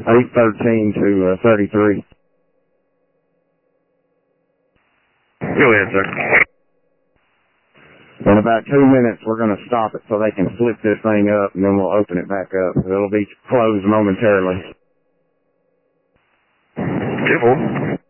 813 to 33. Go ahead, sir. In about 2 minutes, we're going to stop it so they can flip this thing up, and then we'll open it back up. It'll be closed momentarily. 2-4.